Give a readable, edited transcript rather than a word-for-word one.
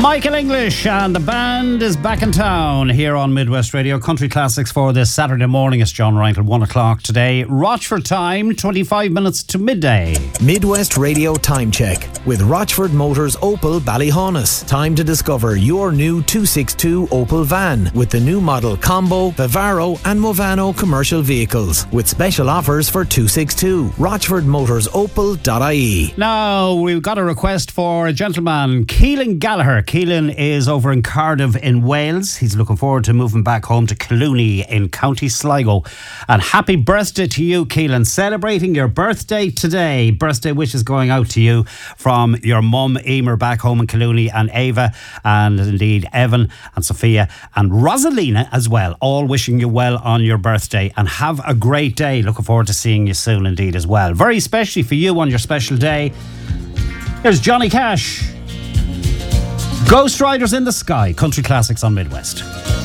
Michael English and the band is back in town here on Midwest Radio. Country Classics for this Saturday morning. It's John Reinkel, 1 o'clock today. Rochford time, 25 minutes to midday. Midwest Radio Time Check with Rochford Motors Opel Ballyhaunis. Time to discover your new 262 Opel van with the new model Combo, Vivaro and Movano commercial vehicles with special offers for 262. RochfordMotorsOpel.ie. Now, we've got a request for a gentleman, Keelan Gallagher. Keelan is over in Cardiff in Wales. He's looking forward to moving back home to Clooney in County Sligo. And happy birthday to you, Keelan. Celebrating your birthday today. Birthday wishes going out to you from your mum, Emer, back home in Clooney, and Ava, and indeed Evan and Sophia and Rosalina as well. All wishing you well on your birthday, and have a great day. Looking forward to seeing you soon indeed as well. Very especially for you on your special day. Here's Johnny Cash. Ghost Riders in the Sky. Country Classics on Midwest.